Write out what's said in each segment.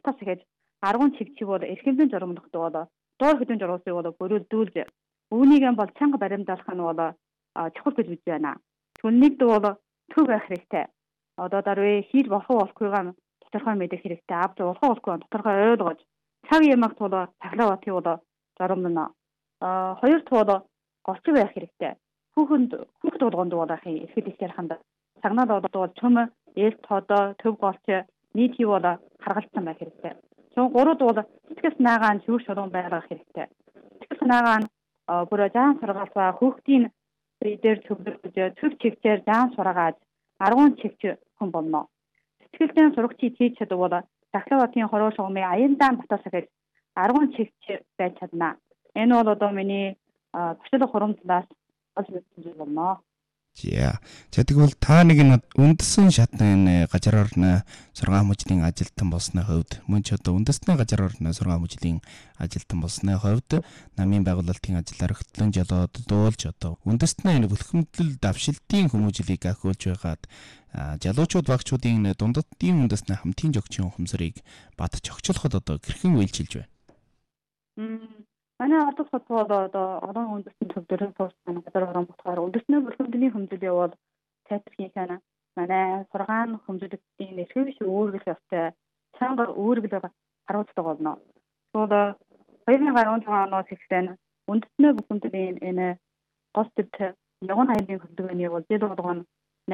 батас гэж аргун чигчиг бол эрхэмдэн журамлахдаг бол доор хөдөн жургуулсыг бол бүрэлдүүлж үүнийг бол чанга баримтаалах нь бол чухал гэж үзэж байна. Түүнийг бол төв байх хэрэгтэй. Одоо даруй хийж болохгүйгаа тодорхой мэдэх хэрэгтэй. Авч болохгүй тодорхой ойлгож цаг ямагт бол цахилгаан бол журамлана. Хоёрт бол голч байх хэрэгтэй. Хүүхд болгонд бол ихэд их яриханд цагнаад бол чөм ээлт тодоо төв голч нийт хий бол харгалзсан байх хэрэгтэй. Гурав бол сэтгэл санаагаа зөв шуурган байлгах хэрэгтэй. Сэтгэл санаагаа бүр заан сургаалгаа хүүхдийн дээр төвлөрж төв чигчээр заан сургааж аргун чигч хүн болно. Сэтгэлдээ сурагчид хийж чадвал Сахлаватын хороо шугамыг аяндаа баталах гэж аргун чигч байж чадна. Энэ бол одоо миний туршлага хурамдлаас олж мэдсэн болно. За тэгвэл та нэг нь үндэсэн шатны газраар нь сургаан мужийн ажилтан болсны хувьд мөн ч одоо үндэсний газраар нь сургаан мужийн ажилтан болсны хувьд намын байгуулалтын ажлаар хөтлөн жолоод дуулж одоо үндэсний бүлхэмдэл давшилтын хүмүүжлийг ахиулж байгаад залуучууд багчуудын дундадын үндэсний хамтын жогчийн ухамсарыг батж огчлоход одоо хэрхэн үйлчилж байна? Манай ордог хотод одоо олон үндэсний төвлөрийн суурьсан газар орон болохоор үндэсний бүлхэмдлийн хэмжээ бол сайжрахын хана манай сургаан хэмжүүлэгчдийн эрхвиш үүргэл ёстой чанга үүргэл харуулдаг болно. Тэгвэл 2016 оноос эхлэн үндэсний бүлхэмдлийн энэ гол төвд явган хайлын хөдөлгөөний бол жил болгоно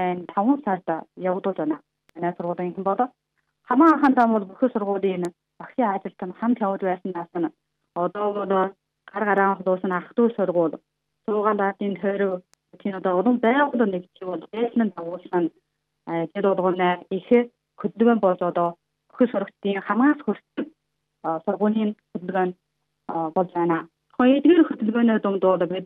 5 сард явагдаж байна. Манай сургуулийн хэн бол хамаа анхандаа бол бүх сургуулийн багшийн ажилтан хамт явж байснаас нь одоо бол гар гараан хулуусан ах トゥ сургууль суугаалатын тойрог тийм одоо олон байгууллага нэгж бол дээшлэн дагуулсан жил болгоно их хөдөлгөөн болж одоо бүх сурагчдын хамаас хүртэл сургуулийн хөдөлгөөн болж байна. Хоёрдугаар хөдөлгөөний дунд бол бид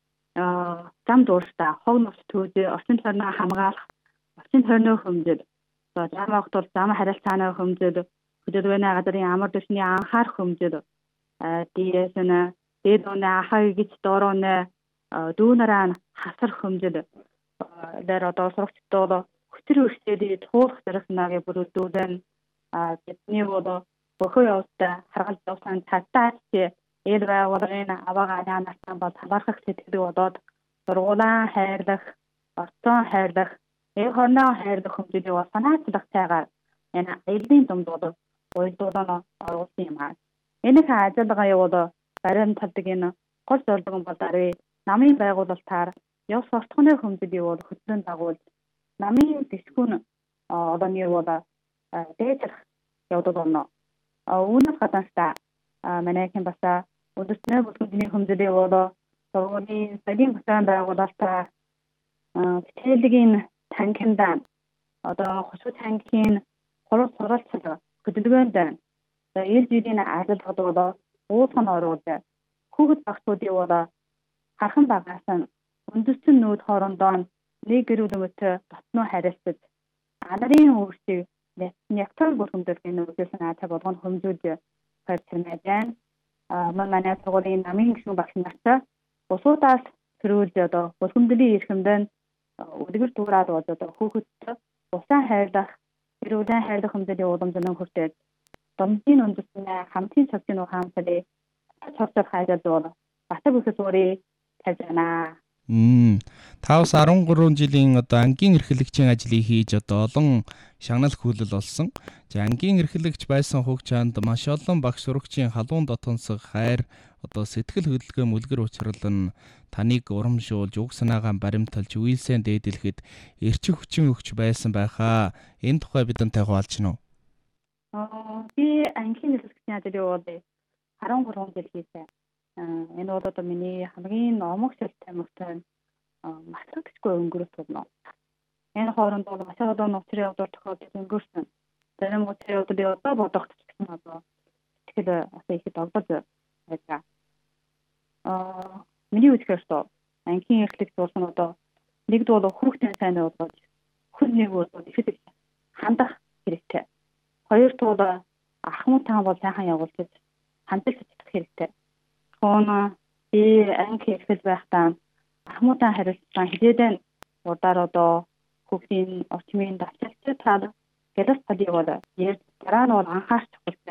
зам дуурстаа хог нус төвд орчин тойрноо хамгаалах орчин тойрны хэмжээд зам огт бол зам харилцааны хэмжээд хөдөлгөөний газрын амар төсний анхаарах хэмжээд дээрээс нь дээд оны ахаа гэж доорооны дүүнараа хасрах хэмжээд дээр одоо сурагчдод хөтөр өрсөлдөд туулах зэрэгнээ бүрдүүлэн бидний бол бохоо явалтаа харгалж явсан цаатаач эл байгууллагын аваагааны настан бол талархах сэтгэл болоод сургуулаа хайрлах, орцоо хайрлах, эх орноо хайрлах хэмжээний санаачлах цайгаар энэ аялын дунд бол уйлдуулан оруулсан юм аа. Энэ ажиллагаа явуул баримталдаг энэ гол зорилго бол даруй намын байгуулалтаар ёс суртахууны хэмжээний бол хөтлөн дагуулж намын дэсгүүн олонний бол дээжлэх явдал болно. Үүнээс гадна манай хэн баса үндэсний бүлхэмдлийн хэмжээний бол сургуулийн цагийн хугацаанд байгуулалтаа хичээлийн танхимдаа одоо хошуу танхимын хурал суралцах хөдөлгөөнд ил жилийн ажиллагаад бол уулхан оруулж хүүхэд багтуудын бол хархан багаас нь үндэстэн нүүд хоорондоо нэг гэрүүл өмөтө дотноо харилцаж анарын өөрсдийг нягтрал бүлхэмдлийн нөөцөөс наачаа болгоно хэмжүүлж харьцуулж байна. Манай сургуулийн намын гишүүн багш нартай бусуудаас төрүүлж одоо бүлхэмдлийн эрхэмдэнд өдгөр дуурайд болж одоо хүүхэдтэй усаа хайрлах, эрүүлэн хайрлах хэмжээний уламжлал хүртээд домжийн үндэсний хамтын цогцын ухаанчлалыг цогцол хайрлаж бол батар бүхэл суурийг тавьж байна. 5-13 жилийн одоо ангийн эрхлэгчийн ажлыг хийж одоо олон шагнал хүлэл болсон. За ангийн эрхлэгч байсан хугацаанд маш олон багш сурагчийн халуун дотонсох хайр одоо сэтгэл хөдлөлгөө мүлгэр учруулан таныг урамшуулж уг санаагаа баримталж үйлсэнд дээдлэхэд эрчим хүчин өгч байсан байхаа. Энэ тухай бидэнтэй хуваалж гинөө. Би ангийн эрхлэгчийн ажлыг бол 13 жил хийсэн. Энэ бол одоо миний хамгийн номог шилтэй мөртөө масрагдчихгүй өнгөрөх болно. Энэ хооронд бол маш олон нууцрын явдал тохиолдож өнгөрсөн. Зарим нууцрын явдал одоо бодогдож гэсэн одоо тэгэхээр ихэд олдож байгаа. Миний үзэхээр то ангийн эрхлэгч болсон одоо нэгд бол хүүхдийн сайн бодож хүн нэг бол ихэд хандах хэрэгтэй. Хоёрт бол ахмуутан бол сайхан явуулж хандаж чадах хэрэгтэй. Би анги эрхэл байхдаа ахмуутан харилцсан хизээдэн удаар одоо хүүхдийн орчмын давталцтай тал гэлс талыг бол ярьж дараа нь бол анхаарч